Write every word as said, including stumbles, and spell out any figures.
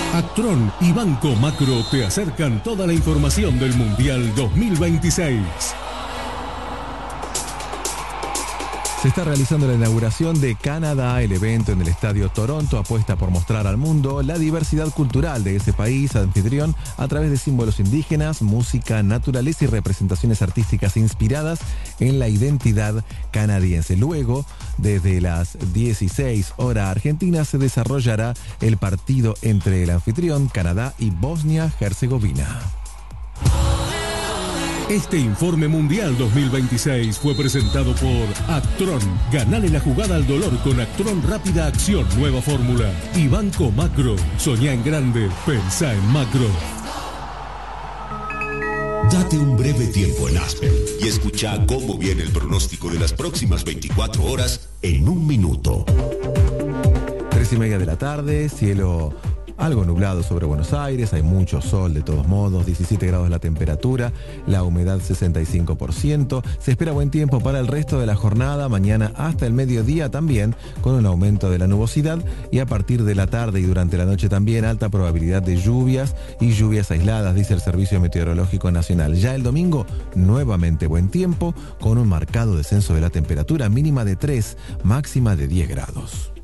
Actron y Banco Macro te acercan toda la información del Mundial dos mil veintiséis. Se está realizando la inauguración de Canadá. El evento en el Estadio Toronto apuesta por mostrar al mundo la diversidad cultural de ese país anfitrión a través de símbolos indígenas, música, naturaleza y representaciones artísticas inspiradas en la identidad canadiense. Luego, desde las dieciséis horas argentinas, se desarrollará el partido entre el anfitrión, Canadá, y Bosnia-Herzegovina. Este informe Mundial dos mil veintiséis fue presentado por Actron. Ganale la jugada al dolor con Actron Rápida Acción, nueva fórmula. Y Banco Macro. Soñá en grande, pensá en macro. Date un breve tiempo en Aspen y escucha cómo viene el pronóstico de las próximas veinticuatro horas en un minuto. Tres y media de la tarde, cielo algo nublado sobre Buenos Aires, hay mucho sol de todos modos, diecisiete grados la temperatura, la humedad sesenta y cinco por ciento. Se espera buen tiempo para el resto de la jornada, mañana hasta el mediodía también, con un aumento de la nubosidad, y a partir de la tarde y durante la noche también alta probabilidad de lluvias y lluvias aisladas, dice el Servicio Meteorológico Nacional. Ya el domingo, nuevamente buen tiempo, con un marcado descenso de la temperatura, mínima de tres, máxima de diez grados.